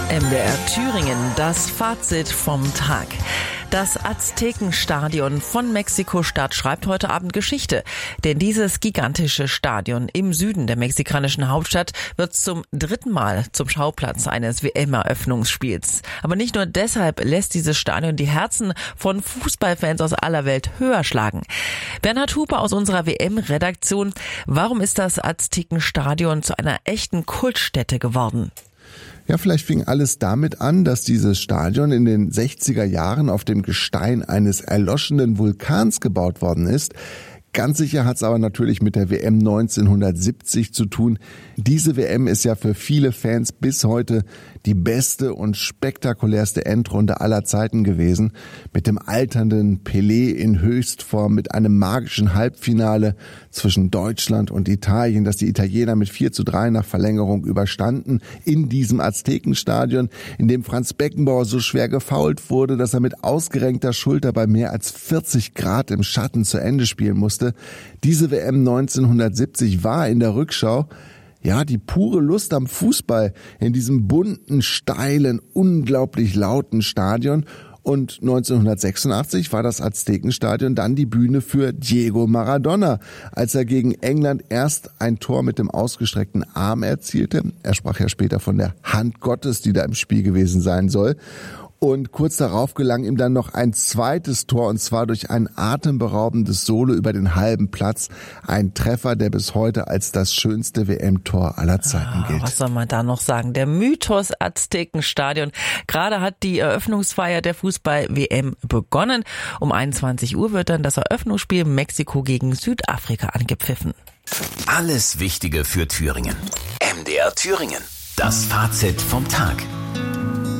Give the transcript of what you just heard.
MDR Thüringen, das Fazit vom Tag. Das Aztekenstadion von Mexiko-Stadt schreibt heute Abend Geschichte. Denn dieses gigantische Stadion im Süden der mexikanischen Hauptstadt wird zum 3. Mal zum Schauplatz eines WM-Eröffnungsspiels. Aber nicht nur deshalb lässt dieses Stadion die Herzen von Fußballfans aus aller Welt höher schlagen. Bernhard Hupe aus unserer WM-Redaktion. Warum ist das Aztekenstadion zu einer echten Kultstätte geworden? Ja, vielleicht fing alles damit an, dass dieses Stadion in den 60er Jahren auf dem Gestein eines erloschenen Vulkans gebaut worden ist. Ganz sicher hat es aber natürlich mit der WM 1970 zu tun. Diese WM ist ja für viele Fans bis heute die beste und spektakulärste Endrunde aller Zeiten gewesen. Mit dem alternden Pelé in Höchstform, mit einem magischen Halbfinale zwischen Deutschland und Italien, das die Italiener mit 4:3 nach Verlängerung überstanden. In diesem Aztekenstadion, in dem Franz Beckenbauer so schwer gefoult wurde, dass er mit ausgerenkter Schulter bei mehr als 40 Grad im Schatten zu Ende spielen musste. Diese WM 1970 war in der Rückschau ja die pure Lust am Fußball in diesem bunten, steilen, unglaublich lauten Stadion. Und 1986 war das Aztekenstadion dann die Bühne für Diego Maradona, als er gegen England erst ein Tor mit dem ausgestreckten Arm erzielte. Er sprach ja später von der Hand Gottes, die da im Spiel gewesen sein soll. Und kurz darauf gelang ihm dann noch ein zweites Tor, und zwar durch ein atemberaubendes Solo über den halben Platz. Ein Treffer, der bis heute als das schönste WM-Tor aller Zeiten gilt. Was soll man da noch sagen? Der Mythos Aztekenstadion. Gerade hat die Eröffnungsfeier der Fußball-WM begonnen. Um 21 Uhr wird dann das Eröffnungsspiel Mexiko gegen Südafrika angepfiffen. Alles Wichtige für Thüringen. MDR Thüringen. Das Fazit vom Tag.